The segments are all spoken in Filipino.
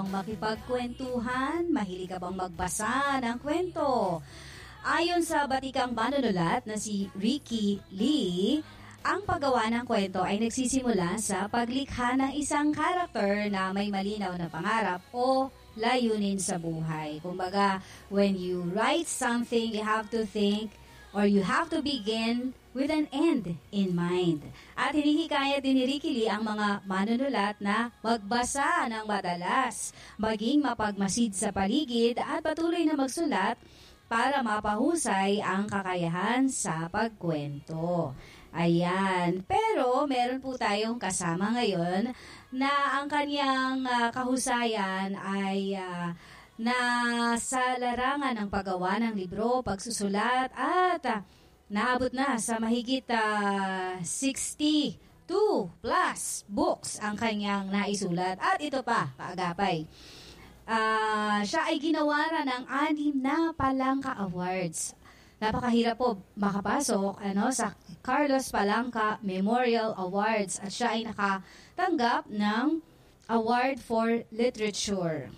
bang makipagkwentuhan? Mahilig ka bang magbasa ng kwento? Ayon sa batikang manunulat na si Ricky Lee, ang paggawa ng kwento ay nagsisimula sa paglikha ng isang karakter na may malinaw na pangarap o layunin sa buhay. Kumbaga, when you write something, you have to think or you have to begin with an end in mind. At hinihikayat din ni Ricky Lee ang mga manunulat na magbasa ng madalas, maging mapagmasid sa paligid at patuloy na magsulat para mapahusay ang kakayahan sa pagkwento. Ayan. Pero meron po tayong kasama ngayon na ang kanyang kahusayan ay nasa larangan ng paggawa ng libro, pagsusulat at naabot na sa mahigit 62 plus books ang kanyang naisulat. At ito pa, kaagapay. Siya ay ginawaran ng 6 na Palangka Awards. Napakahirap po makapasok sa Carlos Palanca Memorial Awards at siya ay nakatanggap ng Award for Literature.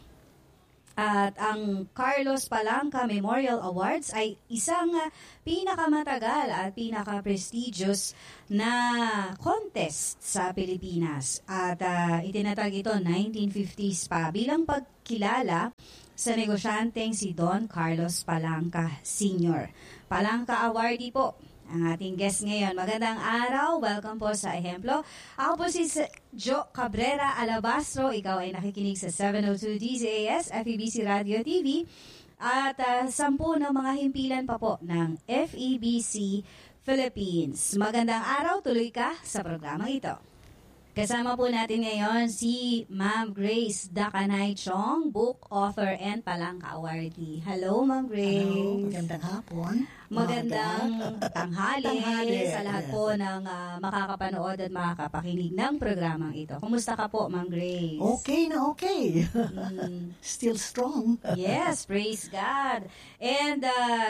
At ang Carlos Palanca Memorial Awards ay isang pinakamatagal at pinaka-prestigious na contest sa Pilipinas. At itinatag ito 1950s pa bilang pagkilala sa negosyanteng si Don Carlos Palanca Sr. Palanca Awardee po ang ating guest ngayon. Magandang araw. Welcome po sa Ehemplo. Ako po si Jo Cabrera Alabastro. Ikaw ay nakikinig sa 702 DZAS, FEBC Radio TV. At 10 ng mga himpilan pa po ng FEBC Philippines. Magandang araw. Tuloy ka sa programang ito. Kasama po natin ngayon si Ma'am Grace Dakanay Chong, book author and Palangka Awardee. Hello, Ma'am Grace. Hello, magandang hapon. Magandang tanghali sa lahat po ng makakapanood at makakapakinig ng programang ito. Kumusta ka po, Ma'am Grace? Okay na okay. Still strong. Yes, praise God. And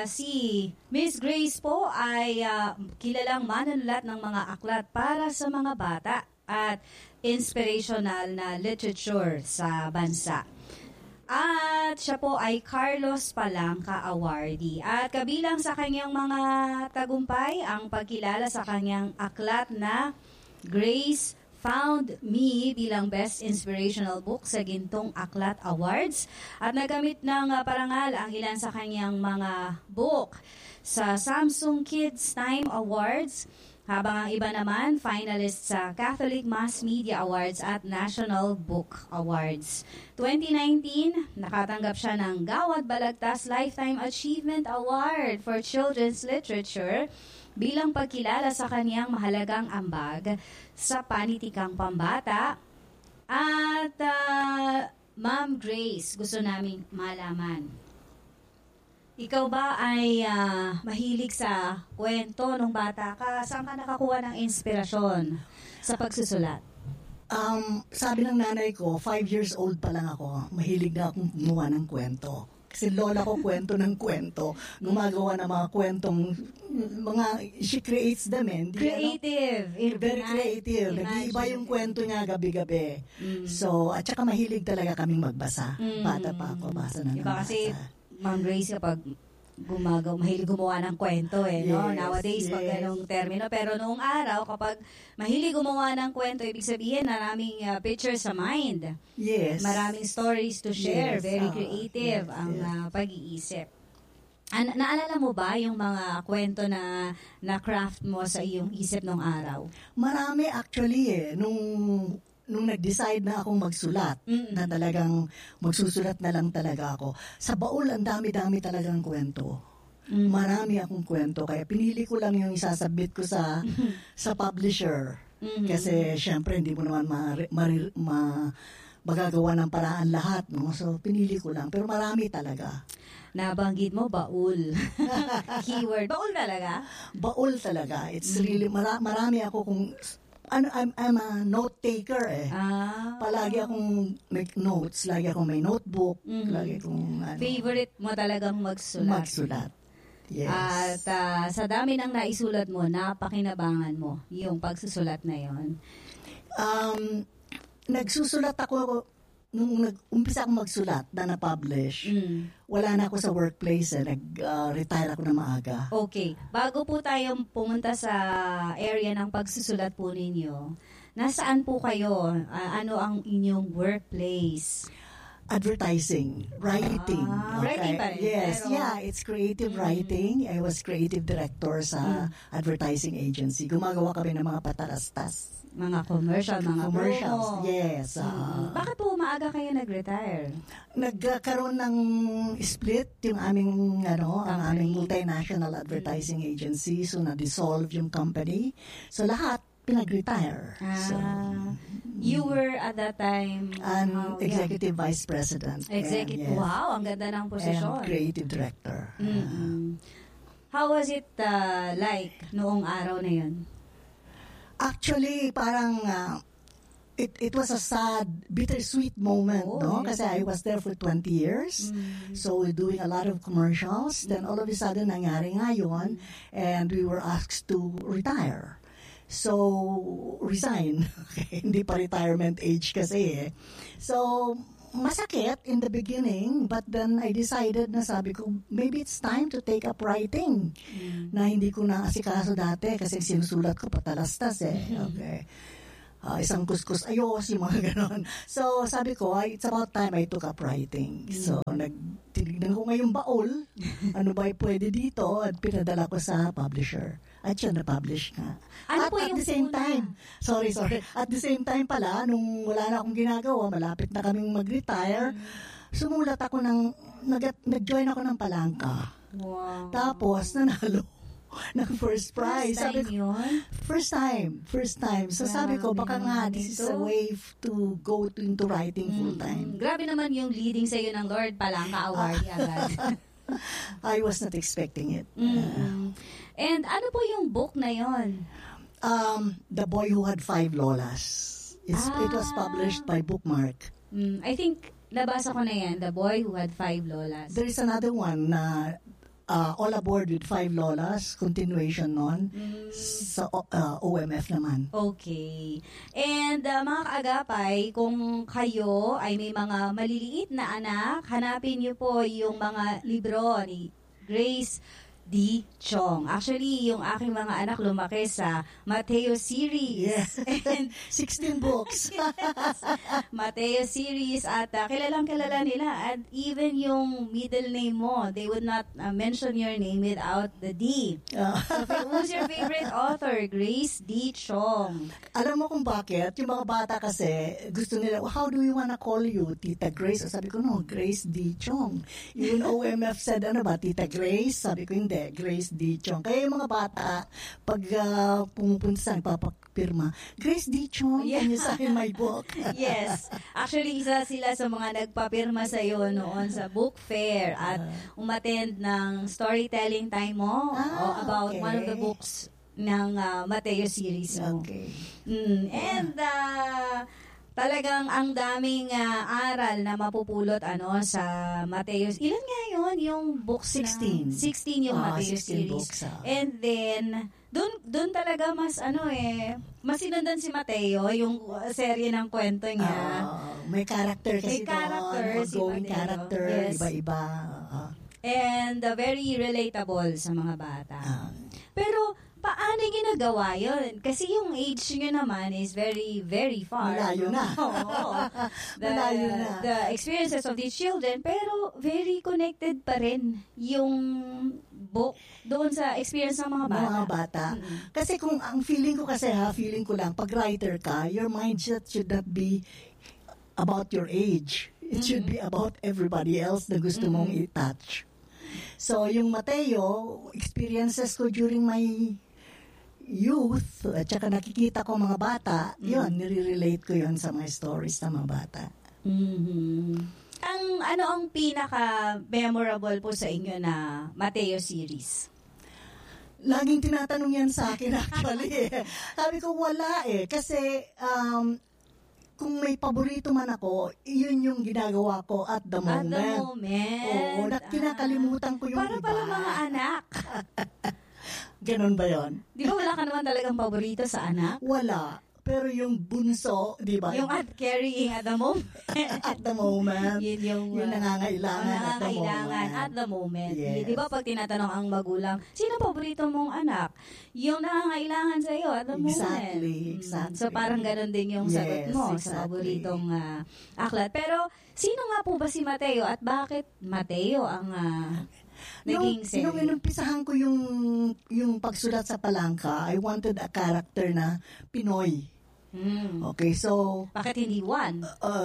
si Miss Grace po ay kilalang manunulat ng mga aklat para sa mga bata at inspirational na literature sa bansa. At siya po ay Carlos Palanca Awardee. At kabilang sa kanyang mga tagumpay, ang pagkilala sa kanyang aklat na Grace Found Me bilang Best Inspirational Book sa Gintong Aklat Awards. At nagamit ng parangal ang ilan sa kanyang mga book sa Samsung Kids Time Awards, habang ang iba naman, finalist sa Catholic Mass Media Awards at National Book Awards. 2019, nakatanggap siya ng Gawad Balagtas Lifetime Achievement Award for Children's Literature bilang pagkilala sa kaniyang mahalagang ambag sa panitikang pambata. At Ma'am Grace, gusto naming malaman, ikaw ba ay mahilig sa kwento nung bata ka? Saan ka nakakuha ng inspirasyon sa pagsusulat? Sabi ng nanay ko, 5 years old pa lang ako, mahilig na akong gumawa ng kwento. Kasi lola ko kwento ng kwento. Gumagawa ng mga kwentong, she creates them. Creative. Very creative. Nag-iiba yung kwento niya gabi-gabi. So, at saka mahilig talaga kaming magbasa. Bata pa ako, basa na ng basa. Kasi Ma'am Grace, kapag mahilig gumawa ng kwento no? Nowadays, pag ganong termino. Pero noong araw, kapag mahilig gumawa ng kwento, ibig sabihin, maraming pictures sa mind. Yes. Maraming stories to share. Very creative ang pag-iisip. Naalala mo ba yung mga kwento na craft mo sa iyong isip noong araw? Marami actually nung nag-decide na akong magsulat, na talagang magsusulat na lang talaga ako, sa baul, ang dami-dami talagang kwento. Marami akong kwento, kaya pinili ko lang yung isasubmit ko sa publisher. Kasi syempre, hindi mo naman magagawa ng paraan lahat, no? So, pinili ko lang. Pero marami talaga. Nabanggit mo, baul. Keyword. Baul talaga? Baul talaga. It's really, marami ako kung I'm a note taker Palagi akong make notes, lagi akong may notebook, lagi akong favorite mo talagang magsulat. Yes. At sa dami ng naisulat mo, napakinabangan mo yung pagsusulat na yon. Nagsusulat ako nung nag-umpisa akong magsulat na na-publish, wala na ako sa workplace. Nag-retire ako na maaga. Okay. Bago po tayong pumunta sa area ng pagsusulat po ninyo, nasaan po kayo? Ano ang inyong workplace? Advertising, writing. Writing pa rin. Yes, Pero, it's creative writing. I was creative director sa advertising agency. Gumagawa kami ng mga patalastas. Mga commercials, promo. Yes. Bakit po maaga kayo nag-retire? Nagkaroon ng split yung aming ang aming multinational advertising agency, so na-dissolve yung company. So lahat pinag-retire. So, you were at that time an executive vice president. Executive. Wow, ang ganda ng posisyon. And creative director. How was it like noong araw na yun? Actually, parang it was a sad, bittersweet moment, no? Kasi I was there for 20 years. So doing a lot of commercials. Then all of a sudden, nangyari nga yun, and we were asked to retire. So, resign. Okay, hindi pa retirement age kasi eh. So, masakit in the beginning, but then I decided na sabi ko, maybe it's time to take up writing. Na hindi ko na asikaso dati kasi sinusulat ko patalastas eh. Okay. Isang kuskus ayos, yung mga ganon. So, sabi ko, it's about time I took up writing. So, tinignan ko ngayong baul, ano ba pwede dito, at pinadala ko sa publisher. At siya na-publish nga. Ano at po at yung the same una? time, sorry, at the same time pala, nung wala na akong ginagawa, malapit na kaming mag-retire, sumulat ako nag-join ako ng palangka. Wow. Tapos, nanalo ng first prize. First time yun? First time. So sabi ko, baka nga, this is a way to go into writing full time. Grabe naman yung leading sa iyo ng Lord Palangka Award agad. I was not expecting it. And ano po yung book na yon? The Boy Who Had Five Lolas. It was published by Bookmark. I think, nabasa ko na yan, The Boy Who Had Five Lolas. There is another one na All Aboard with Five Lolas, continuation nun, sa OMF naman. Okay. And mga kaagapay, kung kayo ay may mga maliliit na anak, hanapin niyo po yung mga libro ni Grace D. Chong. Actually, yung aking mga anak lumaki sa Mateo series. Yes. And 16 books. yes, Mateo series at kilalang-kilala nila. At even yung middle name mo, they would not mention your name without the D. So, who's your favorite author? Grace D. Chong. Alam mo kung bakit? Yung mga bata kasi, gusto nila, how do we wanna call you? Tita Grace? Sabi ko, no, Grace D. Chong. Yung OMF said, ano ba, Tita Grace? Sabi ko, hindi, Grace D. Chong. Kaya yung mga bata, pag pumupunta sa papapirma, Grace D. Chong, can you sign my book? Yes. Actually, isa sila sa mga nagpapirma sa iyo noon sa book fair at umattend ng storytelling time mo about one of the books ng Mateo series mo. Okay. And talagang ang daming aral na mapupulot sa Mateo. Ilan nga yun? Yung books 16. 16 yung Mateo 16 series. books. And then, doon talaga mas mas sinundan si Mateo, yung serye ng kwento niya. May character kasi May character doon. si Ongoing Mateo. character, Yes. iba-iba. And very relatable sa mga bata. Pero, paano ginagawa yun? Kasi yung age nyo naman is very, very far. Malayo na. Oo. Malayo na. The experiences of these children, pero very connected pa rin yung book doon sa experience ng mga bata. Mga bata. Kasi kung ang feeling ko kasi feeling ko lang, pag writer ka, your mindset should not be about your age. It should be about everybody else na gusto mong i-touch. So, yung Mateo, experiences ko during my youth, at saka nakikita ko mga bata, yun, nire-relate ko yun sa mga stories ng mga bata. Ano ang pinaka-memorable po sa inyo na Mateo series? Laging tinatanong yan sa akin actually. Sabi ko, wala Kasi, kung may paborito man ako, yun yung ginagawa ko at the moment. At the moment. Oo, kinakalimutan ko yung para iba. pala mga anak. Ganon ba yun? Di ba wala ka naman talagang paborito sa anak? Wala. Pero yung bunso, di ba? Yung carrying at the moment. At the moment. Yung nangangailangan at the moment. Yes. Di ba pag tinatanong ang magulang, sino paborito mong anak? Yung nangangailangan sa iyo at the moment. Exactly. So parang ganun din yung sagot mo sa paboritong aklat. Pero sino nga po ba si Mateo at bakit Mateo ang naging series? Nung inumpisahan ko yung pagsulat sa Palangka, I wanted a character na Pinoy. Okay, so... Bakit hindi one?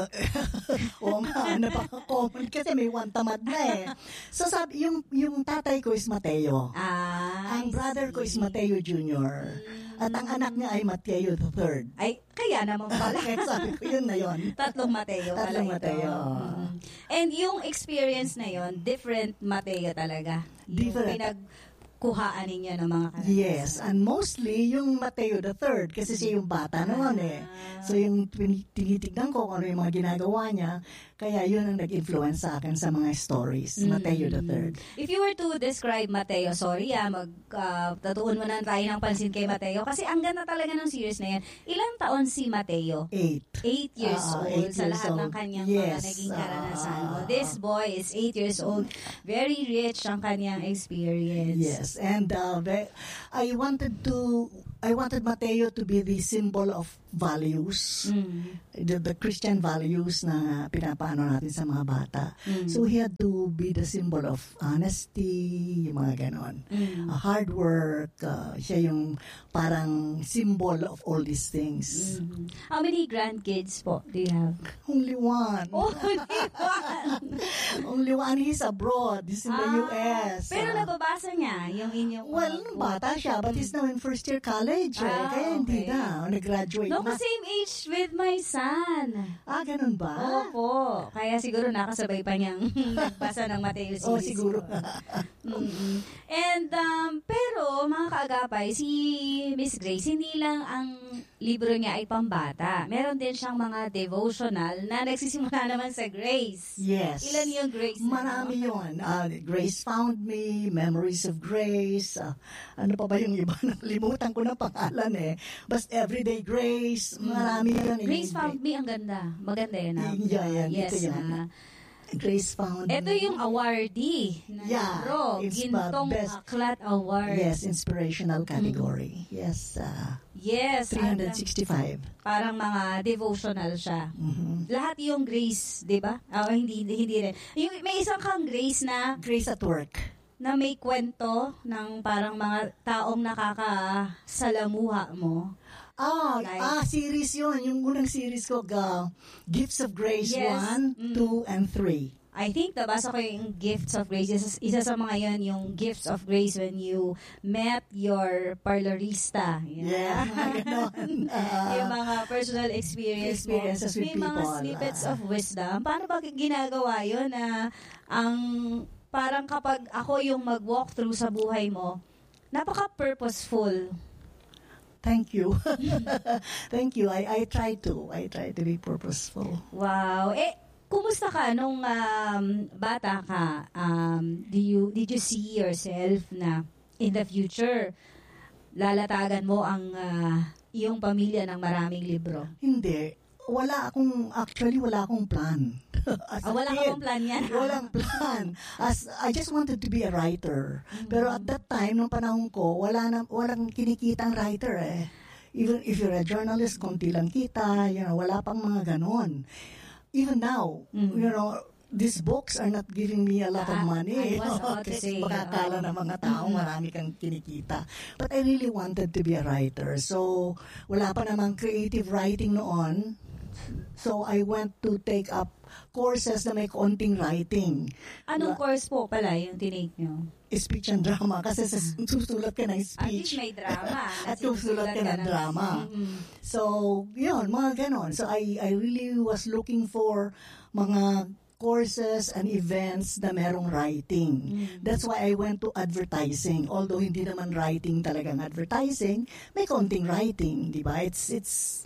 Oo nga, napaka-common kasi may one tamad na eh. So sabi, yung tatay ko is Mateo. Ang brother ko is Mateo Jr. At ang anak niya ay Mateo III. Ay, kaya naman pala. Sabi ko, yun na yun. Tatlong Mateo pala Tatlong ito. Mateo. And yung experience na yun, different Mateo talaga. Different. Yung kuhaan ninyo ng mga karanasan. Yes, and mostly yung Mateo III kasi siya yung bata noon eh. So yung tinitignan ko kung ano yung mga ginagawa niya, kaya yun ang nag-influence sa akin sa mga stories, Mateo III. If you were to describe Mateo, sorry tatuon mo na tayo ng pansin kay Mateo kasi ang ganda talaga ng series na yan. Ilang taon si Mateo? 8 years old sa lahat ng kanyang mga Yes. naging karanasan. This boy is 8 years old. Very rich ang kanyang experience. Yes, and I wanted Mateo to be the symbol of values, the Christian values na pinapaano natin sa mga bata. So he had to be the symbol of honesty, yung mga ganon. Hard work, siya yung parang symbol of all these things. How many grandkids po do you have? Only one. Only one. Only one. He's abroad. He's in the US. Pero nababasa niya yung inyong... Well, nung bata siya, but he's now in first year college. Kaya hindi okay. na. Nag-graduate No, na. same age with my son. Ganun ba? Opo. Kaya siguro nakasabay pa niyang nagbasa ng Mateo series. Siguro. And, pero, mga kaagapay, si Miss Grace, hindi lang ang libro niya ay pambata. Meron din siyang mga devotional na nagsisimula naman sa Grace. Yes. Ilan yung Grace? Marami yun. Grace Found Me, Memories of Grace. Ano pa ba yung iba? Nakalimutan ko na pangalan eh. Basta Everyday Grace. Marami yun. Grace Found Me, ang ganda. Maganda yun. Yan. Yes. Ito yan. Grace Found Me. Ito yung awardee na libro. Gintong Aklat Award. Yes, inspirational category. Yes. Yes. 365. Parang mga devotional siya. Lahat yung Grace, di ba? Hindi rin. May isang kang Grace na Grace at Work. na may kwento ng parang mga taong nakakasalamuha mo. Series yun. Yung unang series ko, Gifts of Grace Yes. 1, 2, and 3. I think nabasa ko yung Gifts of Grace. Isa sa mga yun, yung Gifts of Grace when you met your parlorista. Yeah, ganon. Yung mga personal experiences mo. Experiences with May mga people. snippets of wisdom. Paano ba ginagawa yun na parang kapag ako yung mag-walk through sa buhay mo, napaka-purposeful. Thank you. Thank you. I try to be purposeful. Wow. Kumusta ka nung bata ka? Did you see yourself na in the future lalatagan mo ang iyong pamilya ng maraming libro? Hindi. Wala akong plan. Wala kang plan yan? Walang plan. I just wanted to be a writer. Pero at that time, nung panahon ko, walang kinikitang writer eh. Even if you're a journalist, konti lang kita, wala pang mga ganon. Even now, these books are not giving me a lot of money. I was about to say, baka akala ng mga tao, marami kang kinikita. But I really wanted to be a writer. So, wala pa namang creative writing noon. So, I went to take up courses na may konting writing. Anong course po pala yung tinake nyo? Speech and drama. Kasi susulat ka ng speech. At least may drama. At susulat ka ng drama. So, yun, mga ganon. So, I really was looking for mga courses and events na merong writing. That's why I went to advertising. Although hindi naman writing talagang advertising, may konting writing, di ba? It's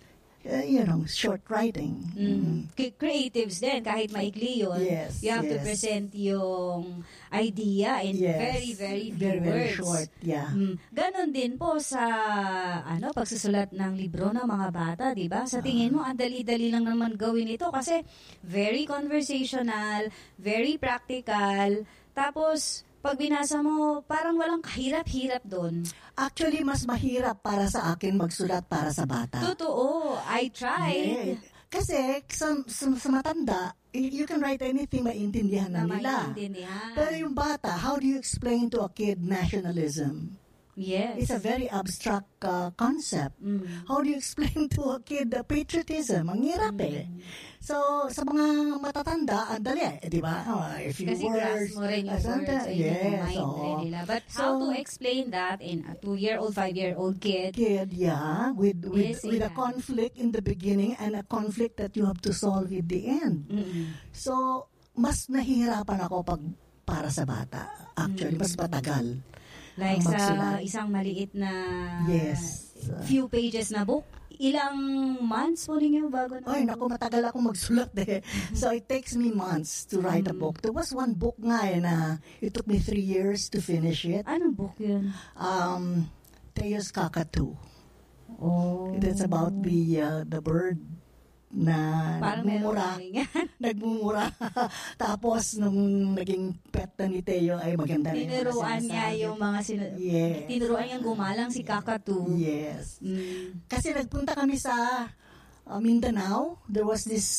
short writing. Creatives din, kahit maikli yun. Yes, you have to present yung idea in very, very few words. Very short, yeah. Ganon din po sa pagsusulat ng libro ng mga bata, di ba? Sa tingin mo, ang dali-dali lang naman gawin ito kasi very conversational, very practical, tapos pag binasa mo, parang walang kahirap-hirap doon. Actually, mas mahirap para sa akin magsulat para sa bata. Totoo. I tried. Yeah. Kasi sa matanda, you can write anything, maintindihan na nila. Pero yung bata, how do you explain to a kid nationalism? Yes. It's a very abstract concept. How do you explain to a kid patriotism? Ang hirap eh. So, sa mga matatanda, ang dali di ba? If you kasi grasp mo rin yung words ay yes, mind nila. But how to explain that in a 2-year-old, 5-year-old kid? Yeah, with a conflict in the beginning and a conflict that you have to solve at the end. So, mas nahihirapan ako para sa bata. Actually, mas matagal. Like sa isang maliit na few pages na book, ilang months po ninyo bago na? Ay, naku, matagal ako magsulat eh. So, it takes me months to write a book. There was one book nga na it took me 3 years to finish it. Anong book yun? Teo's Kakatu. Oh. It's about the bird na nagmumura. Tapos, nung naging pet na ni Teo, ay maganda na tinuruan niya yung mga tinuruan niyang gumalang si Kakatu. Yes. Kasi nagpunta kami sa Mindanao. There was this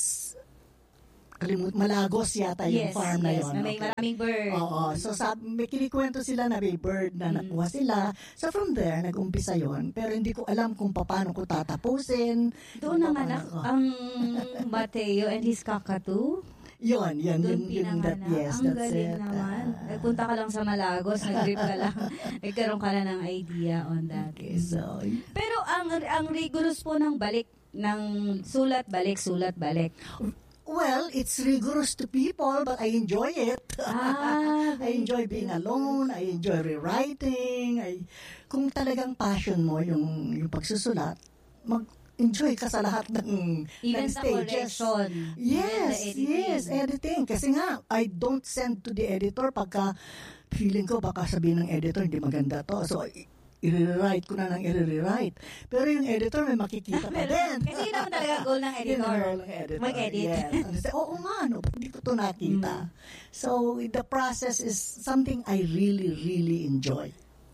Malagos yata yung farm na yun. Na may maraming bird. Oo. So, may kinikwento sila na may bird na nakuha sila. So, from there, nag-umpisa yun. Pero hindi ko alam kung paano ko tatapusin. Doon ang anak, ang Mateo and his Kakatu. Yun, pinanganak. Ang galing naman. Nagpunta ka lang sa Malagos, nag-trip ka lang. Nagkaroon ka na ng idea on that. Okay, so, pero ang rigorous po ng sulat-balik. Well, it's rigorous to people, but I enjoy it. I enjoy being alone. I enjoy rewriting. Kung talagang passion mo yung pagsusulat, mag-enjoy ka sa lahat ng stages. Correction. Yes, editing. Kasi nga, I don't send to the editor pagka feeling ko baka sabihin ng editor, hindi maganda to. So, i-rewrite ko na ng i-rewrite. Pero yung editor may makikita pa din. Kasi yun naman talaga goal ng editor. Mag-edit. Yes. Oo nga, hindi ko ito nakita. So, the process is something I really, really enjoy.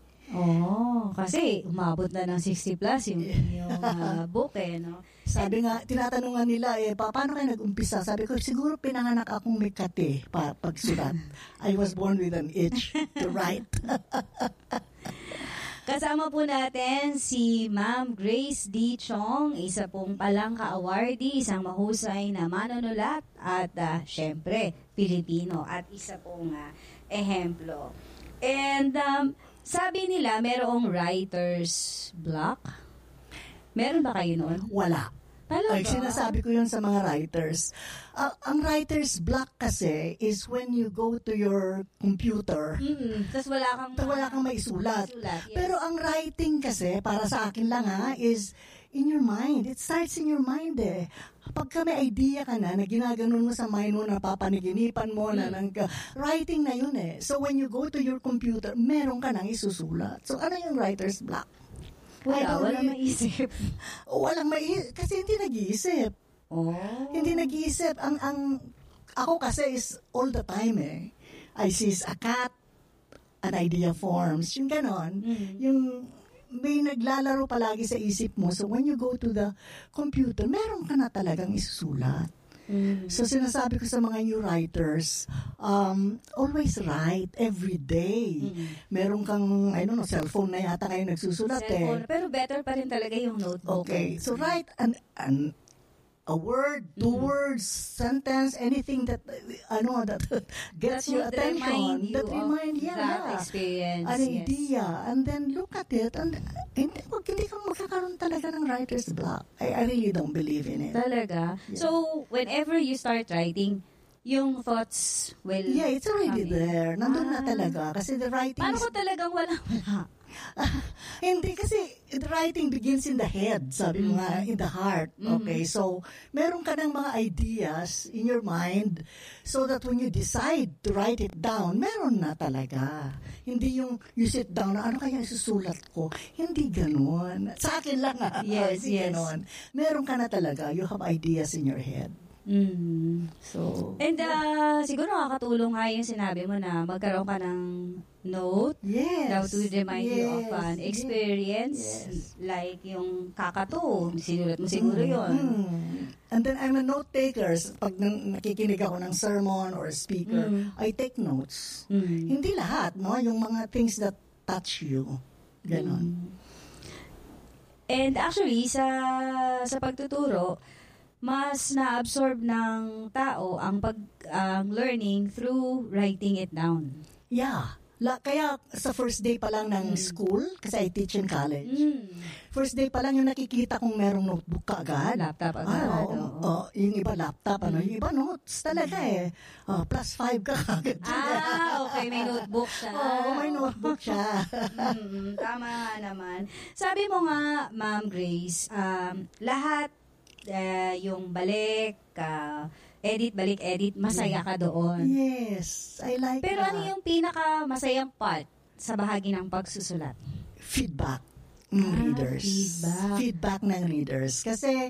Kasi umabot na ng 60 plus yung book no? Sabi nga, tinatanungan nila paano kayo nag-umpisa? Sabi ko, siguro pinanganak akong may kate pagsulat. I was born with an itch to write. Kasama po natin si Ma'am Grace D. Chong, isa pong Palangka Awardee, isang mahusay na manunulat at syempre, Pilipino at isa pong ehemplo. And sabi nila, merong writer's block. Meron ba kayo noon? Wala. Talaga? Ay, sinasabi ko yun sa mga writers. Ang writer's block kasi is when you go to your computer. Tapos wala kang maisulat. Yes. Pero ang writing kasi, para sa akin lang is in your mind. It starts in your mind eh. Pagka may idea ka na ginaganon mo sa mind mo, napapaniginipan mo na writing na yun eh. So when you go to your computer, meron ka nang isusulat. So ano yung writer's block? Walang maisip. Walang maisip. Kasi hindi nag-iisip. Hindi nag-iisip. Ako kasi is all the time eh. I see a cat, an idea forms. Yung ganon. Yung may naglalaro palagi sa isip mo. So when you go to the computer, meron ka na talagang isusulat. So sinasabi ko sa mga new writers, always write every day. Meron kang, cellphone na yata kayo nagsusulat Pero better pa rin talaga yung notebook. Okay, so write a word, 2 words, sentence, anything that gets your attention, that remind you that experience, an idea, and then look at it, and hindi ka magkakaroon talaga ng writer's block. I really don't believe in it. Talaga? Yeah. So, whenever you start writing, yung thoughts will it's already there. Nandun na talaga. Kasi the writing paano ko talagang wala? Hindi kasi writing begins in the head, sabi mo nga, in the heart. Okay, so meron ka ng mga ideas in your mind so that when you decide to write it down, meron na talaga. Hindi yung you sit down na ano kaya isusulat ko. Hindi ganun. Sa akin lang hindi ganun. Meron ka na talaga. You have ideas in your head. So, and siguro nakakatulong nga yung sinabi mo na magkaroon ka ng note daw to remind you of an experience like yung kakato. Sinulat mo siguro yun. And then I'm a note taker. Pag nakikinig ako ng sermon or speaker, I take notes. Hindi lahat, no? Yung mga things that touch you. Ganon. And actually, sa pagtuturo, mas na-absorb ng tao ang learning through writing it down. Yeah. Kaya sa first day pa lang ng school, kasi I teach in college, first day pa lang yung nakikita kong merong notebook ka agad. Laptop agad. Yung iba laptop, yung iba notes talaga +5 ka agad. Okay, may notebook siya. May notebook siya. Tama naman. Sabi mo nga, Ma'am Grace, lahat yung balik, edit, masaya ka doon. Yes, I like Pero that. ano yung pinaka-masayang part sa bahagi ng pagsusulat? Feedback ng readers. Feedback ng readers. Kasi,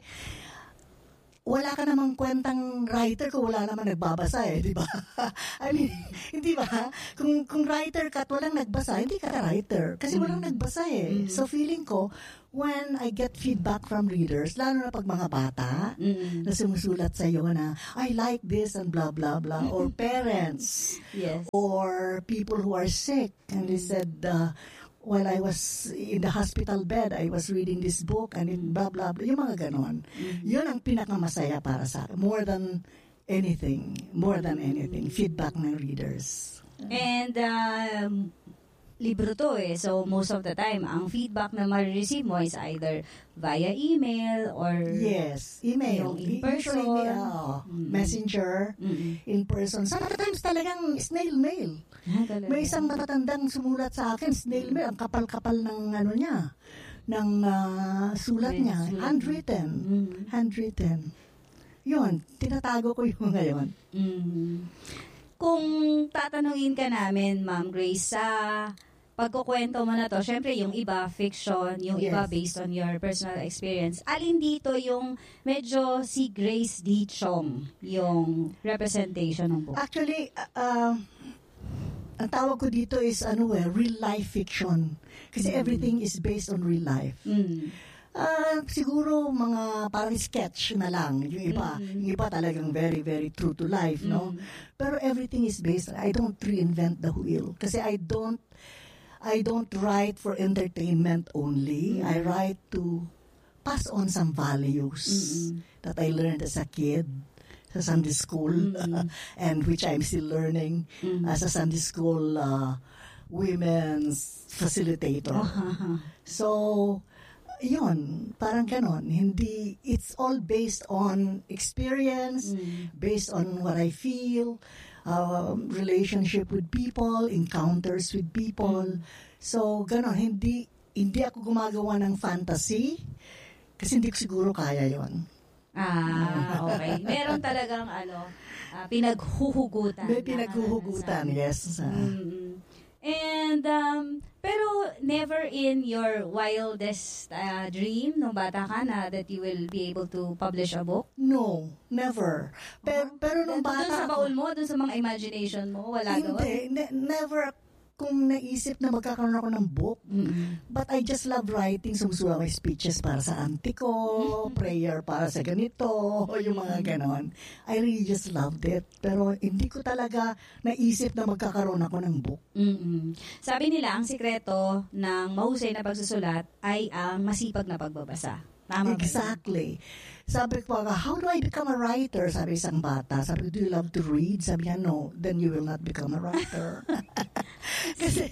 wala ka namang kwentang writer kung wala naman nagbabasa di ba? I mean, hindi ba? Kung writer ka at walang nagbasa, hindi ka writer. Kasi walang nagbasa So feeling ko, when I get feedback from readers, lalo na pag mga bata, na sumusulat sa iyo na, I like this and blah, blah, blah, or parents, or people who are sick, and they said, while I was in the hospital bed, I was reading this book and it blah, blah, blah. Yung mga ganon. Yun ang pinakamasaya para sa akin. More than anything. Feedback ng readers. And, libro to So, most of the time, ang feedback na ma-receive mo is either via email or email. Yung in person. Usually, messenger, in person. Sometimes talagang snail mail. May isang matatandang sumulat sa akin, snail mail, ang kapal-kapal ng niya, ng sulat niya. Handwritten. Yun, tinatago ko yung ngayon. Kung tatanungin ka namin, Ma'am Grace, sa pagkukwento mo na to, syempre yung iba fiction, yung iba based on your personal experience. Alin dito yung medyo si Grace D. Chong, yung representation ng book? Actually, ang tawag ko dito is real life fiction. Kasi everything is based on real life. Siguro mga parang sketch na lang yung iba. Yung iba talagang very, very true to life, no? Pero everything is based, I don't reinvent the wheel. Kasi I don't write for entertainment only. I write to pass on some values that I learned as a kid sa Sunday school and which I'm still learning as a Sunday school women's facilitator. So, yun, parang ganon. Hindi, it's all based on experience, based on what I feel, relationship with people, encounters with people. So, ganon, hindi ako gumagawa ng fantasy kasi hindi ko siguro kaya yon. Okay. Meron talagang pinaghuhugutan. May pinaghuhugutan, yes. And, pero never in your wildest dream, nung bata ka na, that you will be able to publish a book? No, never. Pero nung bata doon sa baul mo, doon sa mga imagination mo, wala doon? Hindi, never kung naisip na magkakaroon ako ng book. But I just love writing. Sumusulat ako speeches para sa auntie ko, prayer para sa ganito, yung mga ganon. I really just loved it. Pero hindi ko talaga naisip na magkakaroon ako ng book. Sabi nila, ang sikreto ng mahusay na pagsusulat ay ang masipag na pagbabasa. Tama Exactly. Sabi ko, how do I become a writer? Sabi isang bata. Sabi ko, do you love to read? Sabi niya, no. Then you will not become a writer. Kasi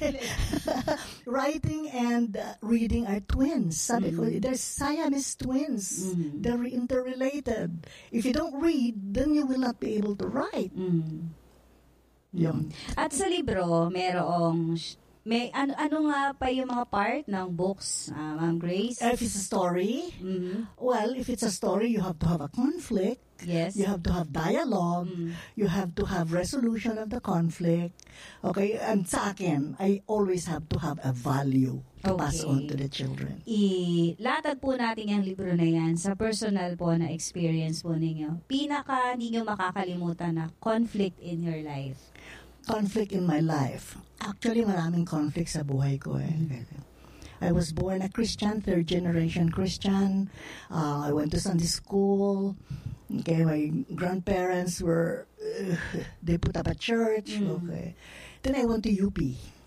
writing and reading are twins. Sabi ko, they're Siamese twins. They're interrelated. If you don't read, then you will not be able to write. Yun. At sa libro, merong May ano nga pa yung mga part ng books, Ma'am Grace? If it's a story, well, if it's a story, you have to have a conflict. Yes. You have to have dialogue. You have to have resolution of the conflict. Okay? And sa akin, I always have to have a value to pass on to the children. Ilatag po natin yung libro na yan sa personal po na experience po ninyo. Pinaka hindi nyo makakalimutan na conflict in your life. Conflict in my life. Actually, maraming conflict sa buhay ko eh. I was born a Christian, third generation Christian. I went to Sunday school. Okay, my grandparents were, they put up a church. Okay. Then I went to UP.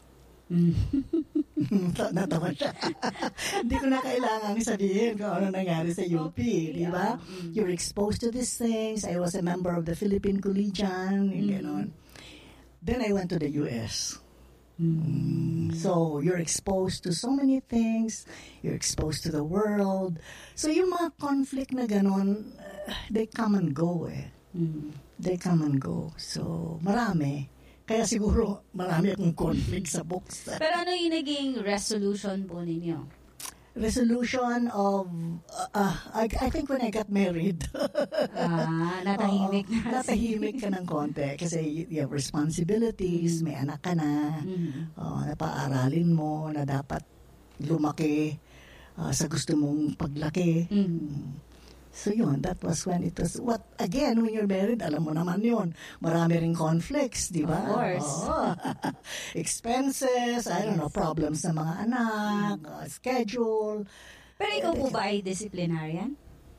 Natawa siya. Hindi ko na kailangan sabihin kung ano nangyari sa UP, di ba? You're exposed to these things. I was a member of the Philippine Collegian, gano'n. Then I went to the US. So, you're exposed to so many things. You're exposed to the world. So, yung mga conflict na ganon, they come and go eh. They come and go. So, marami. Kaya siguro, marami akong conflict sa books. Pero ano yung naging resolution po ninyo? Resolution of, I think when I got married. Natahimik na. Natahimik ka ng konti kasi you have responsibilities, may anak ka na, napaaralin mo na dapat lumaki sa gusto mong paglaki. So yun, that was when it was, again, when you're married, alam mo naman yun, marami ring conflicts, di ba? Of course. Expenses, I don't know, problems sa mga anak, schedule. Pero ikaw po ba ay disciplinarian?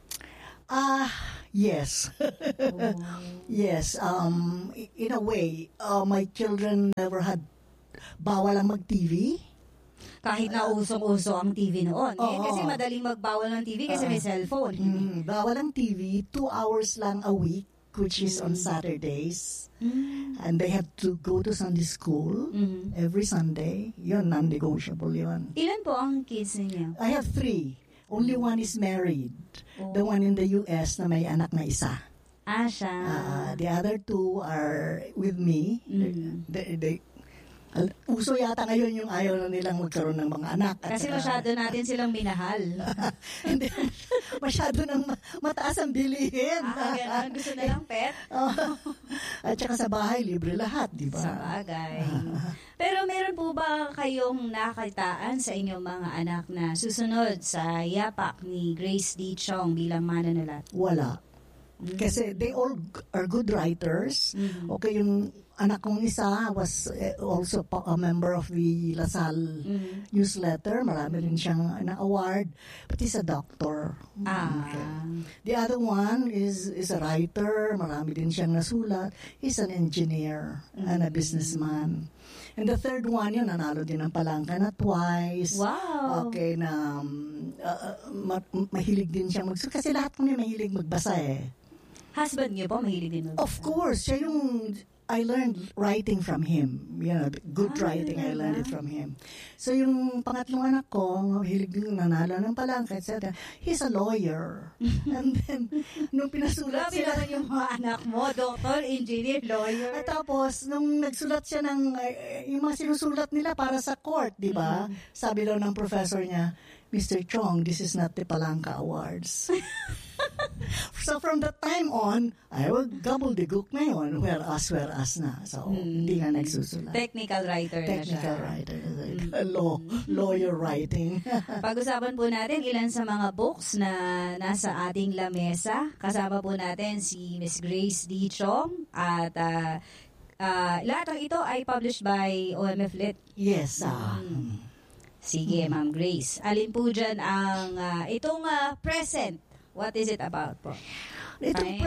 Yes. Yes. In a way, my children never had, bawal ang mag-TV. Kahit na usong-uso ang TV noon. Kasi madaling magbawal ng TV kasi may cellphone. Bawal ang TV, 2 hours lang a week, which is on Saturdays. And they have to go to Sunday school every Sunday. Yun, non-negotiable yun. Ilan po ang kids ninyo? I have 3. Only one is married. The one in the US na may anak na isa. Siya. The other 2 are with me. Uso yata ngayon yung ayaw na nilang magkaroon ng mga anak. Kasi masyado natin silang minahal. Hindi, masyado nang mataas ang bilihin. Ganun. Gusto na lang pet? At saka sa bahay, libre lahat, di ba? Sa bagay. Pero meron po ba kayong nakakitaan sa inyong mga anak na susunod sa yapak ni Grace D. Chong bilang manunulat? Wala. Kasi they all are good writers. Okay, yung anak kong isa was also a member of the LaSalle newsletter. Marami rin siyang na-award. But he's a doctor. Okay. The other one is a writer. Marami din siyang nasulat. He's an engineer and a businessman. And the third one, yun, nanalo din ng Palangka na twice. Wow! Okay, na mahilig din siyang magsulat. Kasi lahat kami mahilig magbasa eh. Husband niyo po, mahilig din magbasa? Of course. Siya yung I learned writing from him. You know, good writing, I learned it from him. So yung pangatlong anak ko, hilig din nanalo ng Palangka, etc. He's a lawyer. And then, nung pinasulat sila... Grabe naman yung mga anak mo, doctor, engineer, lawyer. At tapos, nung nagsulat siya ng, yung mga sinusulat nila para sa court, di ba? Sabi daw ng professor niya, Mr. Chong, this is not the Palangka Awards. So from that time on, I will gobbledygook na yun, whereas na. So, hindi nga nagsusulat. Technical writer na siya. Technical writer. Lawyer writing. Pag-usapan po natin ilan sa mga books na nasa ating lamesa. Kasama po natin si Miss Grace D. Chong at lahat ng ito ay published by OMF Lit. Yes. Sige, Ma'am Grace. Alin po dyan ang itong present? What is it about po? Itong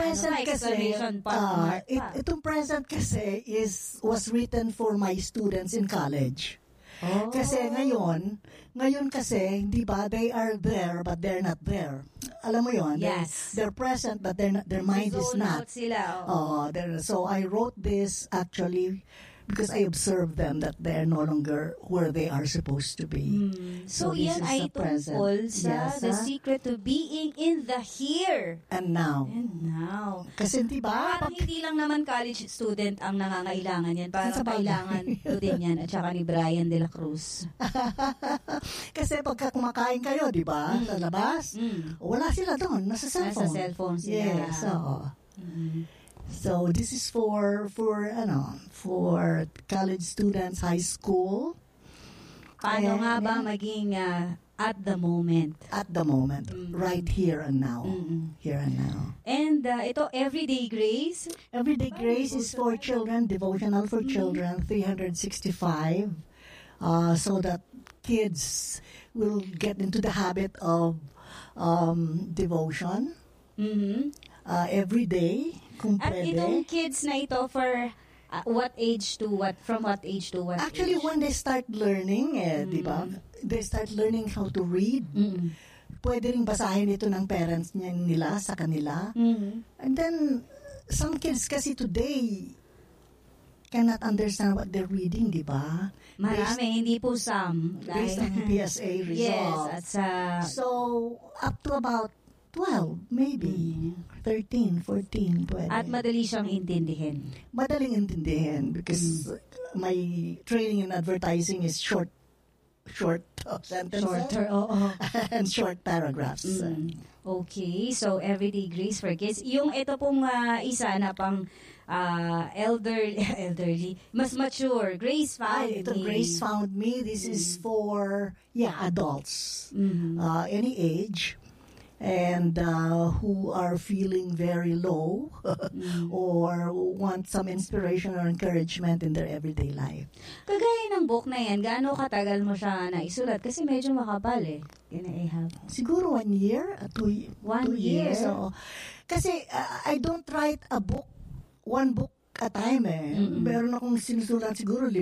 present kasi was written for my students in college. Kasi ngayon kasi, di ba, they are there but they're not there. Alam mo yon? Yes. They're present but their mind is not. Sila. So I wrote this actually because I observe them that they're no longer where they are supposed to be. So, this yan is ay the present. tungkol sa Yes, the secret to being in the here And now. and now. Kasi di ba? Parang hindi lang naman college student ang nangangailangan yan. Parang Sa bagay. kailangan ko din yan. At saka ni Brian de la Cruz. Kasi pagka kumakain kayo, di ba? Sa labas, wala sila doon. Nasa cellphone. Nasa cellphone sila. Yes, oo. So this is for college students, high school. Paano And- nga ba maging at the moment? At the moment, right here and now. Here and now. And ito, Everyday Grace. Everyday Grace is for children, devotional for children, 365, so that kids will get into the habit of devotion every day, kung At pwede. itong kids na ito for what age to what? From what age to what Actually, age? when they start learning, di ba? They start learning how to read. Pwede rin basahin ito ng parents nila sa kanila. And then, some kids kasi today cannot understand what they're reading, di ba? Marami, hindi po some. Based on PSA results. Yes, at sa... So, up to about 12, maybe. 13, 14, pwede. At madali siyang intindihin. Madaling intindihin because my training in advertising is short sentences Shorter, oo. and short paragraphs. Okay, so Everyday Grace for Kids. Yung ito pong isa na pang elderly, mas mature, Grace Found Ito, Me. Grace Found Me. This is for, adults, any age, and who are feeling very low or want some inspiration or encouragement in their everyday life. Kagaya ng book na yan, gaano katagal mo siya naisulat? Kasi medyo makapal eh. Can I have? Siguro 1 year, 2 1 year? years. So, kasi I don't write a book, one book a time eh. Meron akong sinusulat siguro